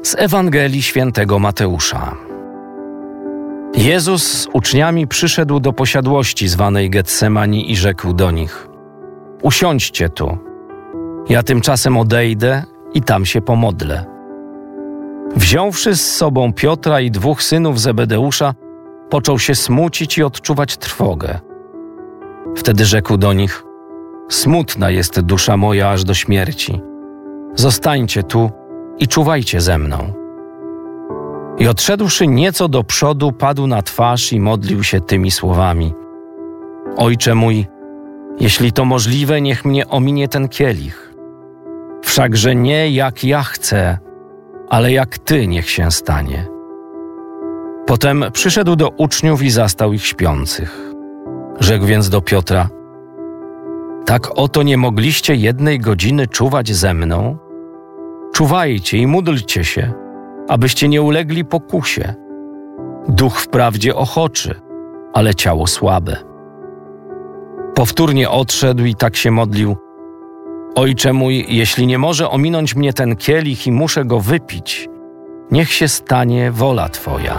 Z Ewangelii Świętego Mateusza. Jezus z uczniami przyszedł do posiadłości zwanej Getsemani i rzekł do nich: usiądźcie tu, ja tymczasem odejdę i tam się pomodlę. Wziąwszy z sobą Piotra i 2 synów Zebedeusza, począł się smucić i odczuwać trwogę. Wtedy rzekł do nich: smutna jest dusza moja aż do śmierci. Zostańcie tu i czuwajcie ze mną. I odszedłszy nieco do przodu, padł na twarz i modlił się tymi słowami: Ojcze mój, jeśli to możliwe, niech mnie ominie ten kielich. Wszakże nie jak ja chcę, ale jak Ty niech się stanie. Potem przyszedł do uczniów i zastał ich śpiących. Rzekł więc do Piotra: tak oto nie mogliście 1 godziny czuwać ze mną? Czuwajcie i módlcie się, abyście nie ulegli pokusie. Duch wprawdzie ochoczy, ale ciało słabe. Powtórnie odszedł i tak się modlił: Ojcze mój, jeśli nie może ominąć mnie ten kielich i muszę go wypić, niech się stanie wola Twoja.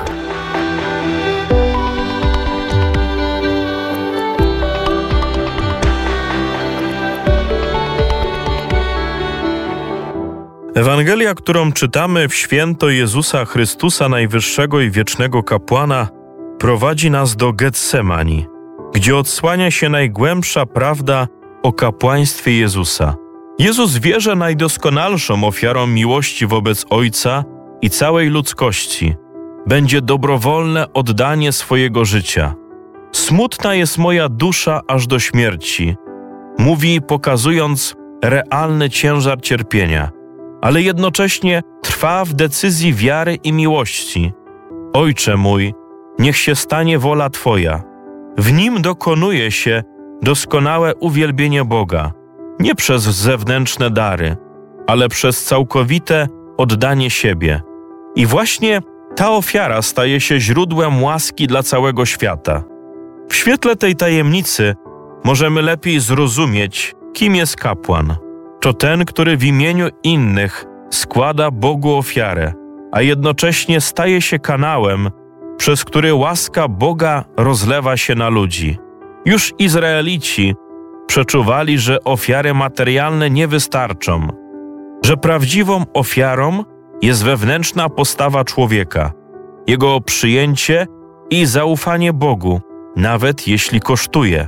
Ewangelia, którą czytamy w święto Jezusa Chrystusa, najwyższego i wiecznego kapłana, prowadzi nas do Getsemani, gdzie odsłania się najgłębsza prawda o kapłaństwie Jezusa. Jezus wie, że najdoskonalszą ofiarą miłości wobec Ojca i całej ludzkości będzie dobrowolne oddanie swojego życia. Smutna jest moja dusza aż do śmierci, mówi, pokazując realny ciężar cierpienia, ale jednocześnie trwa w decyzji wiary i miłości. Ojcze mój, niech się stanie wola Twoja. W nim dokonuje się doskonałe uwielbienie Boga, nie przez zewnętrzne dary, ale przez całkowite oddanie siebie. I właśnie ta ofiara staje się źródłem łaski dla całego świata. W świetle tej tajemnicy możemy lepiej zrozumieć, kim jest kapłan. To ten, który w imieniu innych składa Bogu ofiarę, a jednocześnie staje się kanałem, przez który łaska Boga rozlewa się na ludzi. Już Izraelici przeczuwali, że ofiary materialne nie wystarczą, że prawdziwą ofiarą jest wewnętrzna postawa człowieka, jego przyjęcie i zaufanie Bogu, nawet jeśli kosztuje.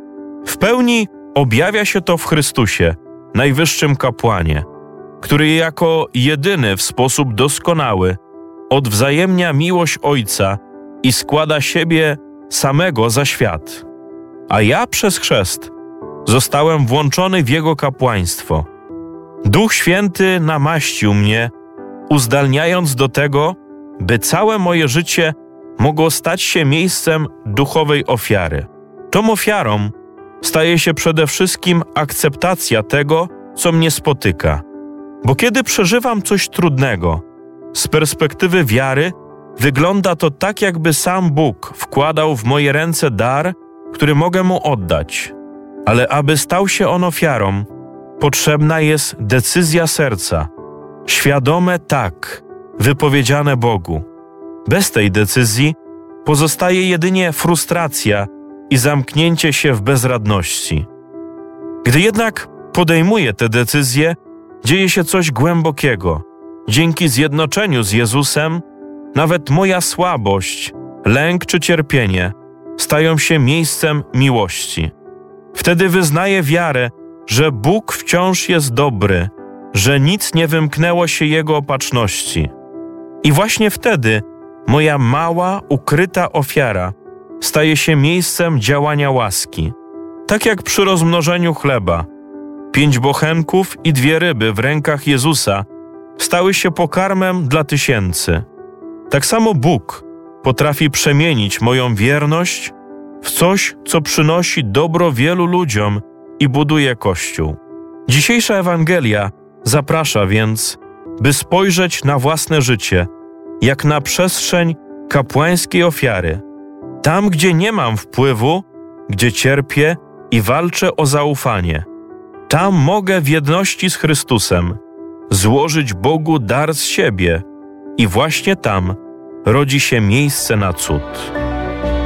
W pełni objawia się to w Chrystusie, najwyższym kapłanie, który jako jedyny w sposób doskonały odwzajemnia miłość Ojca i składa siebie samego za świat. A ja przez chrzest zostałem włączony w Jego kapłaństwo. Duch Święty namaścił mnie, uzdalniając do tego, by całe moje życie mogło stać się miejscem duchowej ofiary. Tą ofiarą staje się przede wszystkim akceptacja tego, co mnie spotyka. Bo kiedy przeżywam coś trudnego, z perspektywy wiary wygląda to tak, jakby sam Bóg wkładał w moje ręce dar, który mogę Mu oddać. Ale aby stał się on ofiarą, potrzebna jest decyzja serca, świadome tak, wypowiedziane Bogu. Bez tej decyzji pozostaje jedynie frustracja i zamknięcie się w bezradności. Gdy jednak podejmuję tę decyzję, dzieje się coś głębokiego. Dzięki zjednoczeniu z Jezusem, nawet moja słabość, lęk czy cierpienie stają się miejscem miłości. Wtedy wyznaję wiarę, że Bóg wciąż jest dobry, że nic nie wymknęło się Jego opatrzności. I właśnie wtedy moja mała, ukryta ofiara staje się miejscem działania łaski. Tak jak przy rozmnożeniu chleba. 5 bochenków i 2 ryby w rękach Jezusa stały się pokarmem dla tysięcy. Tak samo Bóg potrafi przemienić moją wierność w coś, co przynosi dobro wielu ludziom i buduje Kościół. Dzisiejsza Ewangelia zaprasza więc, by spojrzeć na własne życie, jak na przestrzeń kapłańskiej ofiary. Tam, gdzie nie mam wpływu, gdzie cierpię i walczę o zaufanie. Tam mogę w jedności z Chrystusem złożyć Bogu dar z siebie I właśnie tam rodzi się miejsce na cud.